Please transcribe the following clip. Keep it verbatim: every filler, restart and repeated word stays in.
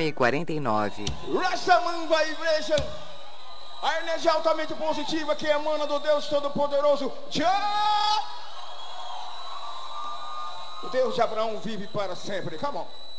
e quarenta e nove. Rastaman Vibration. A energia altamente positiva que emana do Deus Todo-Poderoso. Já! O Deus de Abraão vive para sempre. Come on.